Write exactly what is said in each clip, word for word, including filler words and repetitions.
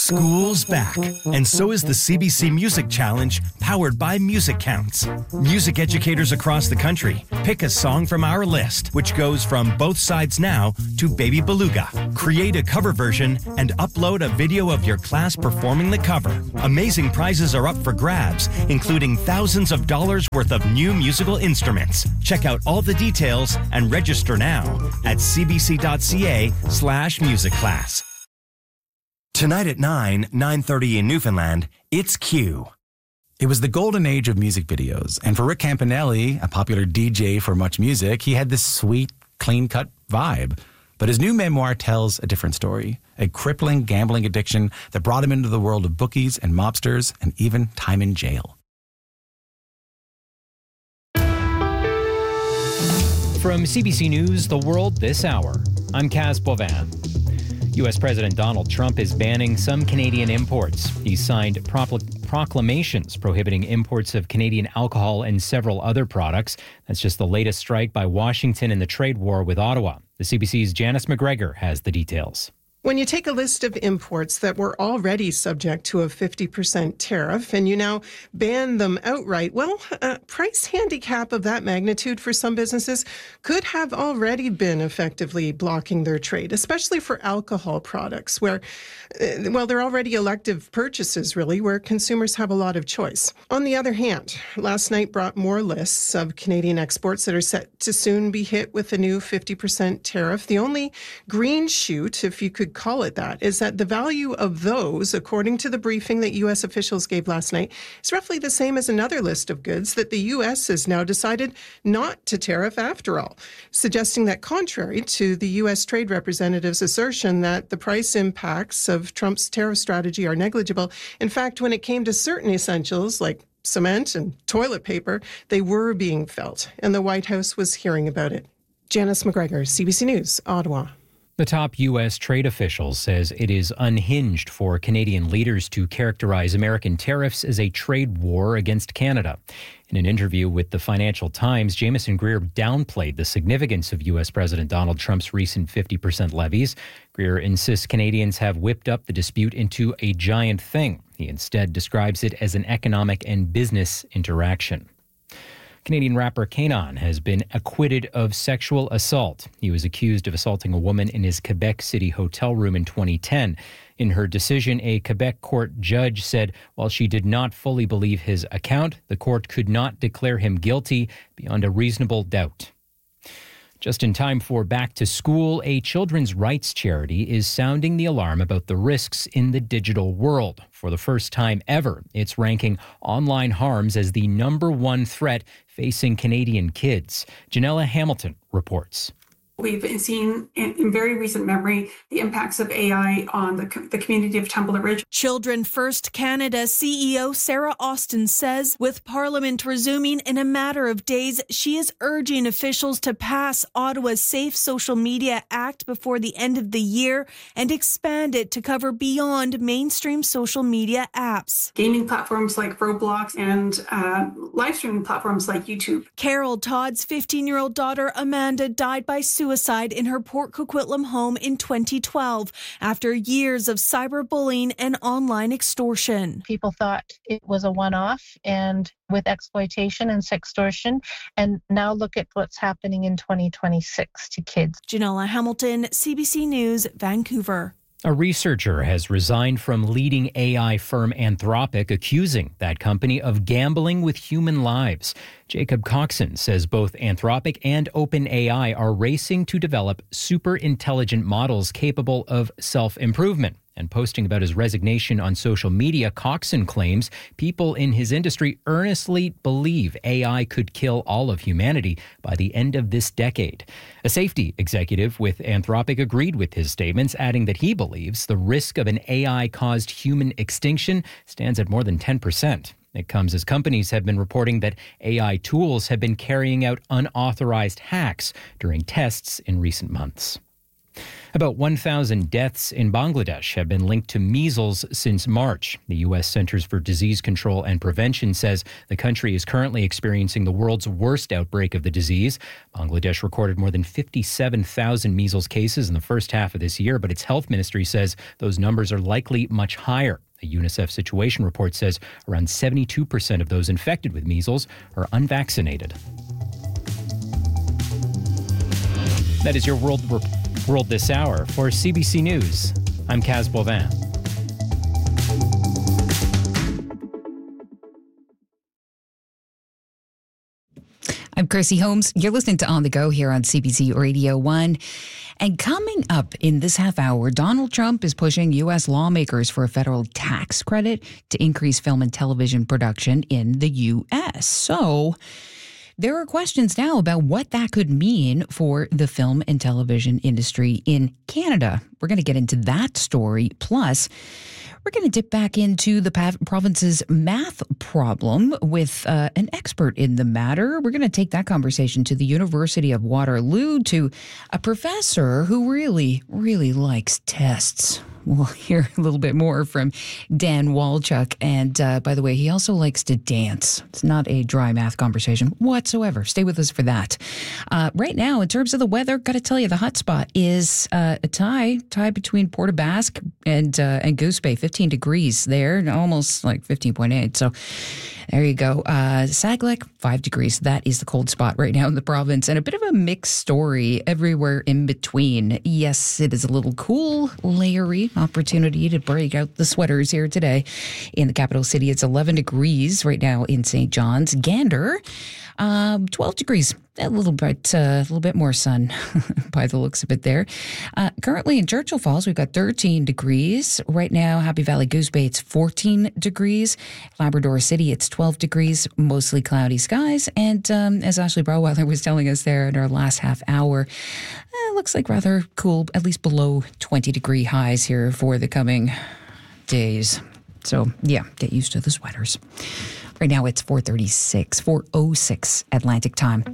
School's back, and so is the C B C Music Challenge, powered by Music Counts. Music educators across the country pick a song from our list, which goes from Both Sides Now to Baby Beluga. Create a cover version and upload a video of your class performing the cover. Amazing prizes are up for grabs, including thousands of dollars worth of new musical instruments. Check out all the details and register now at cbc.ca slash music class. Tonight at nine, nine thirty in Newfoundland, it's Q. It was the golden age of music videos, and for Rick Campanelli, a popular D J for Much Music, he had this sweet, clean-cut vibe. But his new memoir tells a different story, a crippling gambling addiction that brought him into the world of bookies and mobsters and even time in jail. From C B C News, The World This Hour, I'm Kaz Bovan. U S President Donald Trump is banning some Canadian imports. He signed procl- proclamations prohibiting imports of Canadian alcohol and several other products. That's just the latest strike by Washington in the trade war with Ottawa. The C B C's Janice McGregor has the details. When you take a list of imports that were already subject to a fifty percent tariff and you now ban them outright, well, a price handicap of that magnitude for some businesses could have already been effectively blocking their trade, especially for alcohol products where, well, they're already elective purchases, really, where consumers have a lot of choice. On the other hand, last night brought more lists of Canadian exports that are set to soon be hit with a new fifty percent tariff. The only green shoot, if you could call it that, is that the value of those, according to the briefing that U S officials gave last night, is roughly the same as another list of goods that the U S has now decided not to tariff after all, suggesting that contrary to the U S trade representative's assertion that the price impacts of Trump's tariff strategy are negligible, in fact, when it came to certain essentials like cement and toilet paper, they were being felt, and the White House was hearing about it. Janice McGregor, C B C News, Ottawa. The top U S trade official says it is unhinged for Canadian leaders to characterize American tariffs as a trade war against Canada. In an interview with the Financial Times, Jameson Greer downplayed the significance of U S President Donald Trump's recent fifty percent levies. Greer insists Canadians have whipped up the dispute into a giant thing. He instead describes it as an economic and business interaction. Canadian rapper Kanon has been acquitted of sexual assault. He was accused of assaulting a woman in his Quebec City hotel room in twenty ten. In her decision, a Quebec court judge said while she did not fully believe his account, the court could not declare him guilty beyond a reasonable doubt. Just in time for back to school, a children's rights charity is sounding the alarm about the risks in the digital world. For the first time ever, it's ranking online harms as the number one threat facing Canadian kids. Janella Hamilton reports. We've seen in, in very recent memory the impacts of A I on the, the community of Temple Ridge. Children First Canada C E O Sarah Austin says with Parliament resuming in a matter of days, she is urging officials to pass Ottawa's Safe Social Media Act before the end of the year and expand it to cover beyond mainstream social media apps. Gaming platforms like Roblox and uh, live streaming platforms like YouTube. Carol Todd's fifteen-year-old daughter Amanda died by suicide. Suicide in her Port Coquitlam home in twenty twelve after years of cyberbullying and online extortion. People thought it was a one-off and with exploitation and sextortion, and now look at what's happening in twenty twenty-six to kids. Janella Hamilton, C B C News, Vancouver. A researcher has resigned from leading A I firm Anthropic, accusing that company of gambling with human lives. Jacob Coxon says both Anthropic and OpenAI are racing to develop super intelligent models capable of self-improvement. And posting about his resignation on social media, Coxon claims people in his industry earnestly believe A I could kill all of humanity by the end of this decade. A safety executive with Anthropic agreed with his statements, adding that he believes the risk of an A I-caused human extinction stands at more than ten percent. It comes as companies have been reporting that A I tools have been carrying out unauthorized hacks during tests in recent months. About one thousand deaths in Bangladesh have been linked to measles since March. The U S Centers for Disease Control and Prevention says the country is currently experiencing the world's worst outbreak of the disease. Bangladesh recorded more than fifty-seven thousand measles cases in the first half of this year, but its health ministry says those numbers are likely much higher. A UNICEF situation report says around seventy-two percent of those infected with measles are unvaccinated. That is your World World This Hour. For C B C News, I'm Kaz Bovin. I'm Chrissy Holmes. You're listening to On the Go here on C B C Radio one. And coming up in this half hour, Donald Trump is pushing U S lawmakers for a federal tax credit to increase film and television production in the U S. So there are questions now about what that could mean for the film and television industry in Canada. We're going to get into that story. Plus, we're going to dip back into the province's math problem with uh, an expert in the matter. We're going to take that conversation to the University of Waterloo, to a professor who really, really likes tests. We'll hear a little bit more from Dan Walchuk. And uh, by the way, he also likes to dance. It's not a dry math conversation whatsoever. Stay with us for that. Uh, right now, in terms of the weather, got to tell you, the hot spot is uh, a tie, tie between Port aux Basques and, uh, and Goose Bay, fifteen degrees there, almost like fifteen point eight. So there you go. Uh, Saglec, five degrees. That is the cold spot right now in the province. And a bit of a mixed story everywhere in between. Yes, it is a little cool, layery opportunity to break out the sweaters here today in the capital city. It's eleven degrees right now in Saint John's. Gander, um, twelve degrees. A little bit, uh, a little bit more sun by the looks of it there. Uh, currently in Churchill Falls, we've got thirteen degrees. Right now, Happy Valley Goose Bay, it's fourteen degrees. Labrador City, it's twelve degrees, mostly cloudy skies. And um, as Ashley Broweller was telling us there in our last half hour, uh, it looks like rather cool, at least below twenty degree highs here for the coming days. So yeah, get used to the sweaters. Right now, it's four thirty-six, four oh six Atlantic time.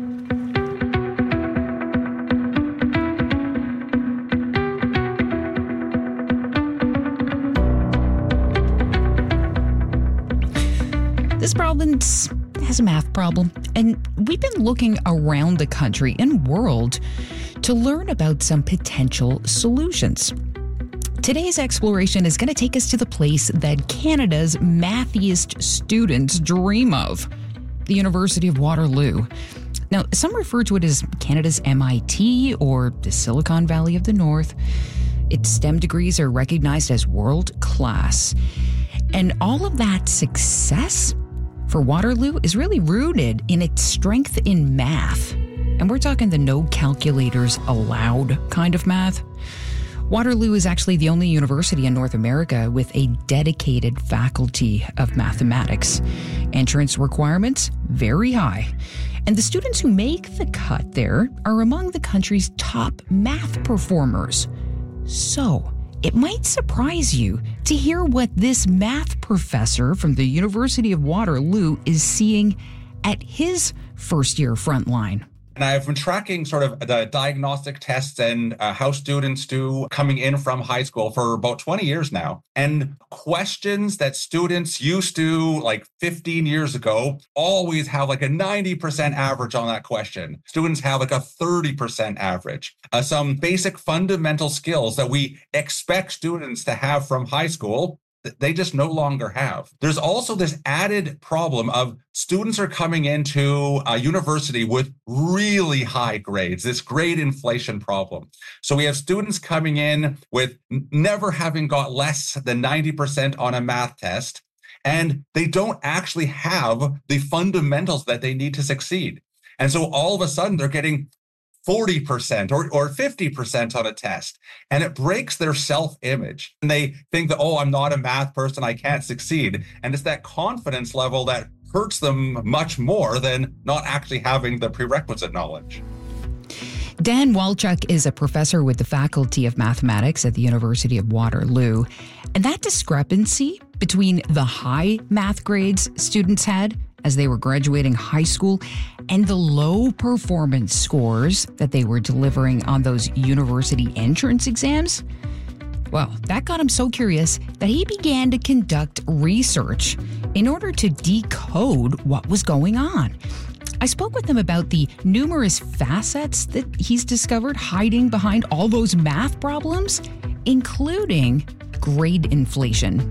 This province has a math problem, and we've been looking around the country and world to learn about some potential solutions. Today's exploration is going to take us to the place that Canada's mathiest students dream of, the University of Waterloo. Now, some refer to it as Canada's M I T or the Silicon Valley of the North. Its STEM degrees are recognized as world class. And all of that success for Waterloo is really rooted in its strength in math. And we're talking the no calculators allowed kind of math. Waterloo is actually the only university in North America with a dedicated faculty of mathematics. Entrance requirements, very high. And the students who make the cut there are among the country's top math performers. So, it might surprise you to hear what this math professor from the University of Waterloo is seeing at his first-year frontline. And I've been tracking sort of the diagnostic tests and uh, how students do coming in from high school for about twenty years now. And questions that students used to like fifteen years ago always have like a ninety percent average on that question. Students have like a thirty percent average. Uh, some basic fundamental skills that we expect students to have from high school, they just no longer have. There's also this added problem of students are coming into a university with really high grades, this grade inflation problem. So we have students coming in with never having got less than ninety percent on a math test, and they don't actually have the fundamentals that they need to succeed. And so all of a sudden they're getting forty percent or, or fifty percent on a test, and it breaks their self-image. And they think that, oh, I'm not a math person, I can't succeed. And it's that confidence level that hurts them much more than not actually having the prerequisite knowledge. Dan Walchuk is a professor with the Faculty of Mathematics at the University of Waterloo. And that discrepancy between the high math grades students had as they were graduating high school and the low performance scores that they were delivering on those university entrance exams? Well, that got him so curious that he began to conduct research in order to decode what was going on. I spoke with him about the numerous facets that he's discovered hiding behind all those math problems, including grade inflation.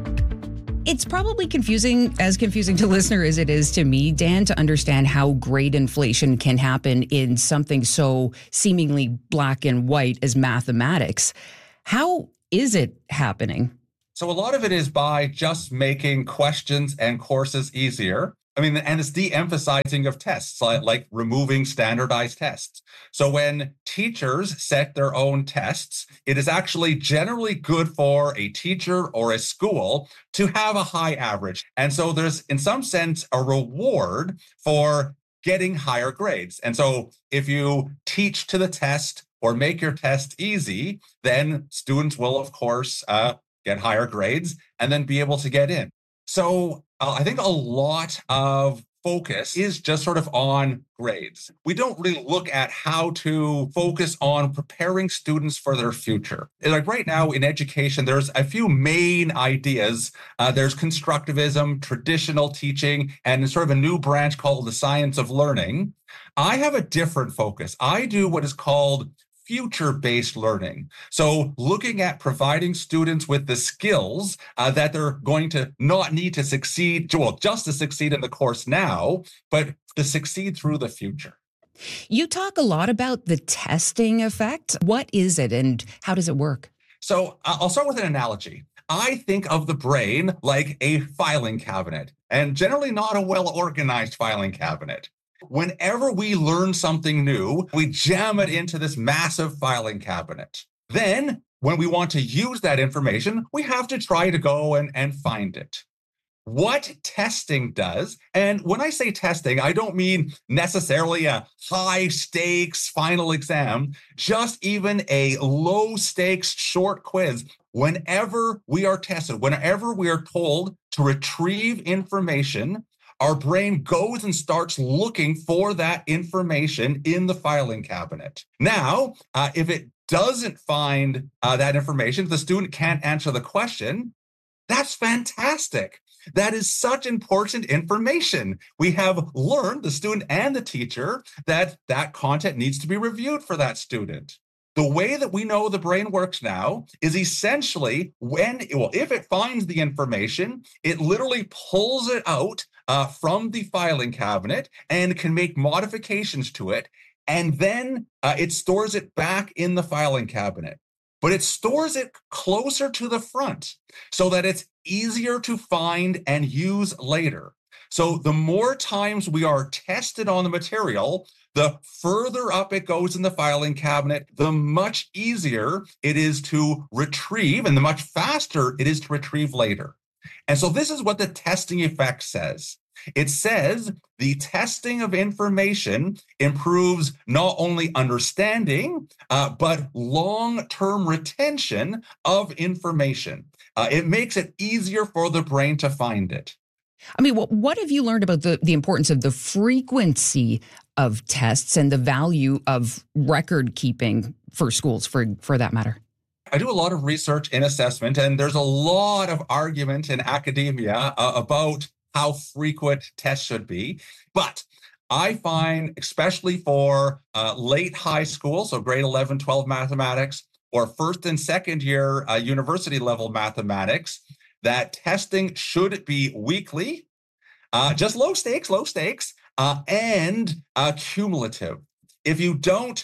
It's probably confusing, as confusing to listener as it is to me, Dan, to understand how grade inflation can happen in something so seemingly black and white as mathematics. How is it happening? So a lot of it is by just making questions and courses easier. I mean, and it's de-emphasizing of tests, like, like removing standardized tests. So when teachers set their own tests, it is actually generally good for a teacher or a school to have a high average. And so there's, in some sense, a reward for getting higher grades. And so if you teach to the test or make your test easy, then students will, of course, uh, get higher grades and then be able to get in. So uh, I think a lot of focus is just sort of on grades. We don't really look at how to focus on preparing students for their future. Like right now in education, there's a few main ideas. Uh, there's constructivism, traditional teaching, and sort of a new branch called the science of learning. I have a different focus. I do what is called future-based learning. So looking at providing students with the skills uh, that they're going to not need to succeed, well, just to succeed in the course now, but to succeed through the future. You talk a lot about the testing effect. What is it and how does it work? So uh, I'll start with an analogy. I think of the brain like a filing cabinet, and generally not a well-organized filing cabinet. Whenever we learn something new, we jam it into this massive filing cabinet. Then, when we want to use that information, we have to try to go and, and find it. What testing does, and when I say testing, I don't mean necessarily a high stakes final exam, just even a low stakes short quiz. Whenever we are tested, whenever we are told to retrieve information, our brain goes and starts looking for that information in the filing cabinet. Now, uh, if it doesn't find uh, that information, if the student can't answer the question, that's fantastic. That is such important information. We have learned, the student and the teacher, that that content needs to be reviewed for that student. The way that we know the brain works now is essentially when, well, if it finds the information, it literally pulls it out uh, from the filing cabinet and can make modifications to it. And then uh, it stores it back in the filing cabinet. But it stores it closer to the front so that it's easier to find and use later. So the more times we are tested on the material, the further up it goes in the filing cabinet, the much easier it is to retrieve and the much faster it is to retrieve later. And so this is what the testing effect says. It says the testing of information improves not only understanding, uh, but long-term retention of information. Uh, it makes it easier for the brain to find it. I mean, what, what have you learned about the, the importance of the frequency of tests and the value of record keeping for schools, for, for that matter? I do a lot of research in assessment, and there's a lot of argument in academia uh, about how frequent tests should be. But I find, especially for uh, late high school, so grade eleven, twelve mathematics, or first and second year uh, university level mathematics, that testing should be weekly, uh, just low stakes, low stakes, uh, and uh, cumulative. If you don't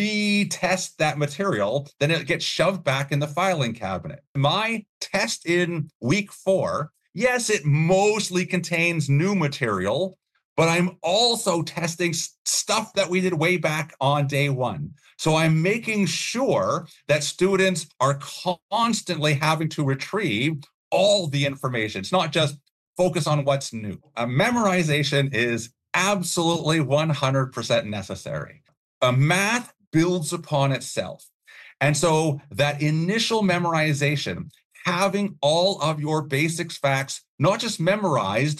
retest that material, then it gets shoved back in the filing cabinet. My test in week four, yes, it mostly contains new material, but I'm also testing stuff that we did way back on day one. So I'm making sure that students are constantly having to retrieve all the information. It's not just focus on what's new. A memorization is absolutely one hundred percent necessary. A math builds upon itself. And so that initial memorization, having all of your basics facts, not just memorized,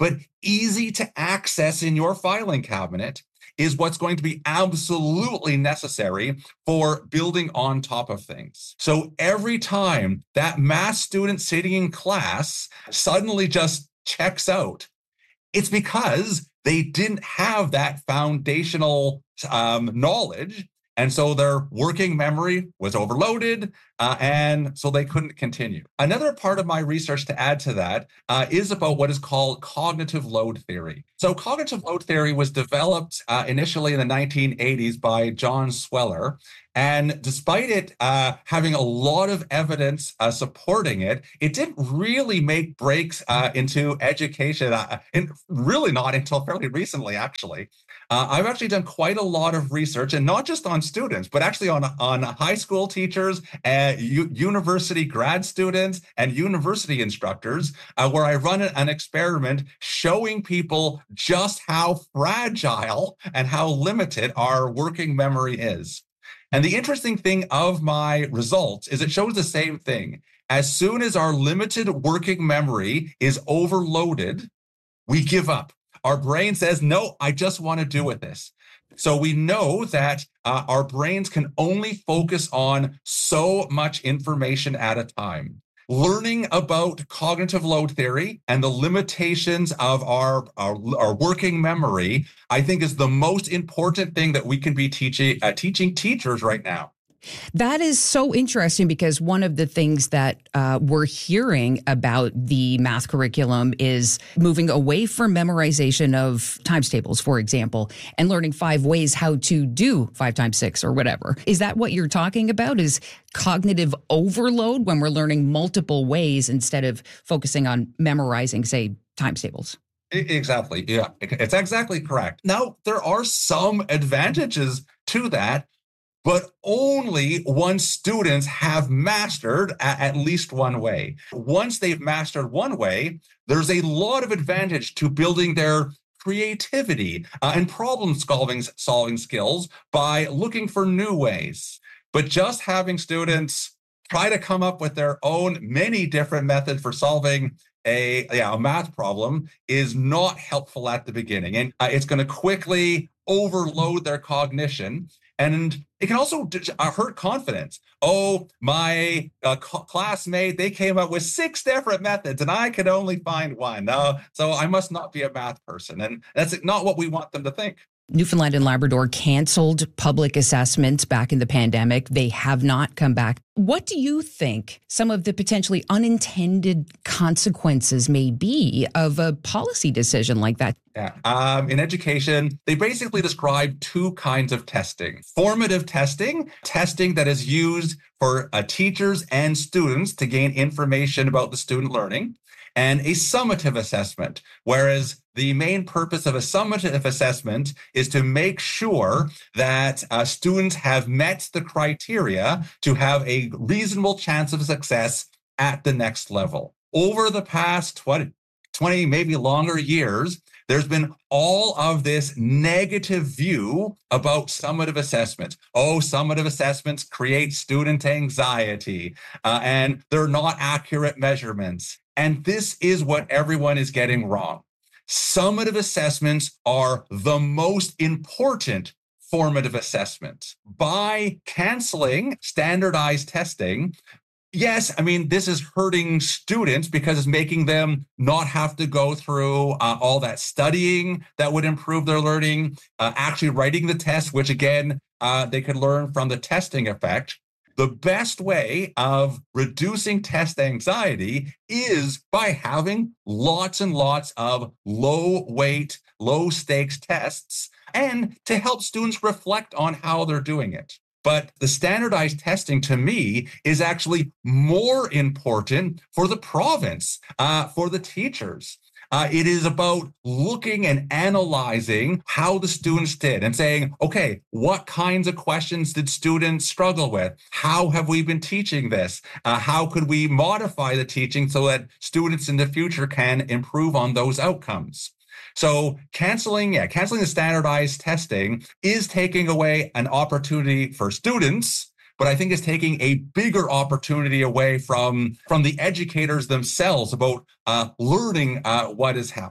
but easy to access in your filing cabinet is what's going to be absolutely necessary for building on top of things. So every time that math student sitting in class suddenly just checks out, it's because they didn't have that foundational um, knowledge. And so their working memory was overloaded, uh, and so they couldn't continue. Another part of my research to add to that uh, is about what is called cognitive load theory. So cognitive load theory was developed uh, initially in the nineteen eighties by John Sweller. And despite it uh, having a lot of evidence uh, supporting it, it didn't really make breaks uh, into education, uh, and really not until fairly recently, actually. Uh, I've actually done quite a lot of research, and not just on students, but actually on, on high school teachers, uh, u- university grad students, and university instructors, uh, where I run an experiment showing people just how fragile and how limited our working memory is. And the interesting thing of my results is it shows the same thing. As soon as our limited working memory is overloaded, we give up. Our brain says, no, I just want to do with this. So we know that uh, our brains can only focus on so much information at a time. Learning about cognitive load theory and the limitations of our, our, our working memory, I think, is the most important thing that we can be teaching, uh, teaching teachers right now. That is so interesting, because one of the things that uh, we're hearing about the math curriculum is moving away from memorization of times tables, for example, and learning five ways how to do five times six or whatever. Is that what you're talking about? Is cognitive overload when we're learning multiple ways instead of focusing on memorizing, say, times tables? Exactly. Yeah, it's exactly correct. Now, there are some advantages to that, but only once students have mastered at least one way. Once they've mastered one way, there's a lot of advantage to building their creativity uh, and problem solving, solving skills by looking for new ways. But just having students try to come up with their own many different methods for solving a, yeah, a math problem is not helpful at the beginning. And uh, it's going to quickly overload their cognition. And it can also hurt confidence. Oh, my uh, classmate, they came up with six different methods and I could only find one. Uh, so I must not be a math person. And that's not what we want them to think. Newfoundland and Labrador canceled public assessments back in the pandemic. They have not come back. What do you think some of the potentially unintended consequences may be of a policy decision like that? Yeah. Um, in education, they basically describe two kinds of testing. Formative testing, testing that is used for uh, teachers and students to gain information about the student learning, and a summative assessment, whereas the main purpose of a summative assessment is to make sure that uh, students have met the criteria to have a reasonable chance of success at the next level. Over the past twenty, twenty, maybe longer years, there's been all of this negative view about summative assessments. Oh, summative assessments create student anxiety, uh, and they're not accurate measurements. And this is what everyone is getting wrong. Summative assessments are the most important formative assessment. By canceling standardized testing, yes, I mean, this is hurting students because it's making them not have to go through uh, all that studying that would improve their learning, uh, actually writing the test, which again, uh, they could learn from the testing effect. The best way of reducing test anxiety is by having lots and lots of low weight, low stakes tests, and to help students reflect on how they're doing it. But the standardized testing, to me, is actually more important for the province, uh, for the teachers. Uh, it is about looking and analyzing how the students did and saying, okay, what kinds of questions did students struggle with? How have we been teaching this? Uh, how could we modify the teaching so that students in the future can improve on those outcomes? So canceling, yeah, canceling the standardized testing is taking away an opportunity for students, but I think it's taking a bigger opportunity away from, from the educators themselves about uh, learning uh, what is happening.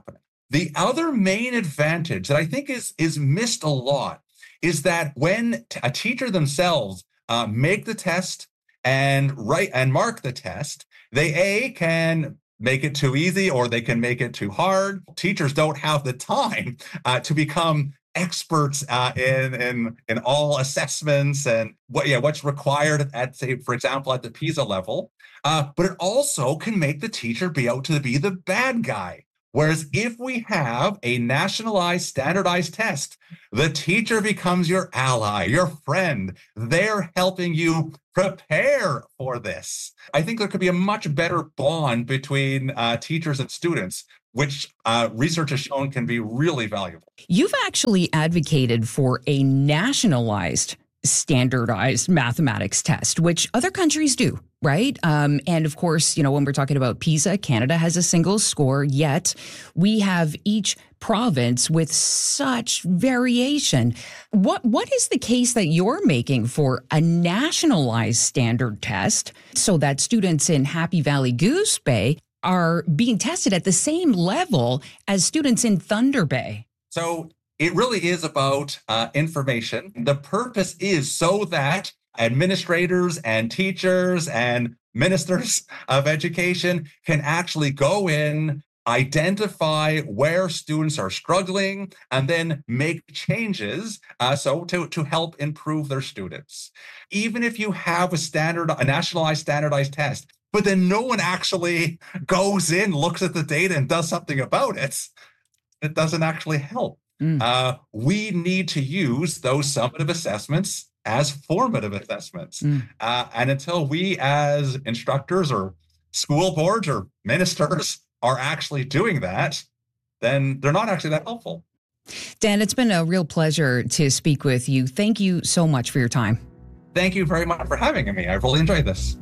The other main advantage that I think is, is missed a lot is that when t- a teacher themselves uh, make the test and write and mark the test, they A, can make it too easy or they can make it too hard. Teachers don't have the time uh, to become experts uh, in, in in all assessments and what yeah what's required at, say, for example, at the PISA level. Uh, but it also can make the teacher be out to be the bad guy. Whereas if we have a nationalized, standardized test, the teacher becomes your ally, your friend. They're helping you prepare for this. I think there could be a much better bond between uh, teachers and students, which uh, research has shown can be really valuable. You've actually advocated for a nationalized, standardized mathematics test, which other countries do, right? Um, and of course, you know, when we're talking about PISA, Canada has a single score, yet we have each province with such variation. What What is the case that you're making for a nationalized standard test so that students in Happy Valley Goose Bay are being tested at the same level as students in Thunder Bay? So it really is about uh, information. The purpose is so that administrators and teachers and ministers of education can actually go in, identify where students are struggling, and then make changes uh, so to, to help improve their students. Even if you have a standard, a nationalized standardized test, but then no one actually goes in, looks at the data, and does something about it, it doesn't actually help. Mm. Uh, we need to use those summative assessments as formative assessments. Mm. Uh, and until we as instructors or school boards or ministers are actually doing that, then they're not actually that helpful. Dan, it's been a real pleasure to speak with you. Thank you so much for your time. Thank you very much for having me. I've really enjoyed this.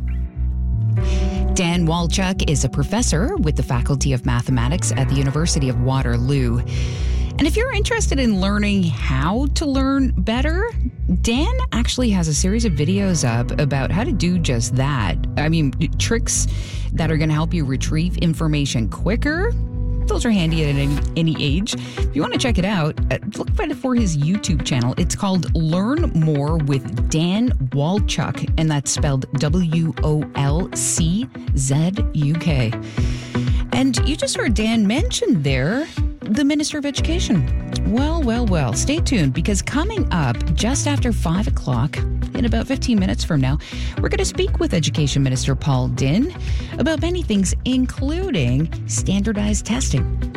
Dan Walchuk is a professor with the Faculty of Mathematics at the University of Waterloo. And if you're interested in learning how to learn better, Dan actually has a series of videos up about how to do just that. I mean, tricks that are going to help you retrieve information quicker. Those are handy at any, any age. If you want to check it out, look for his YouTube channel. It's called Learn More with Dan Walchuk, and that's spelled W O L C Z U K. And you just heard Dan mention there the Minister of Education. Well, well, well, stay tuned, because coming up just after five o'clock, in about fifteen minutes from now, we're going to speak with Education Minister Paul Dinn about many things, including standardized testing.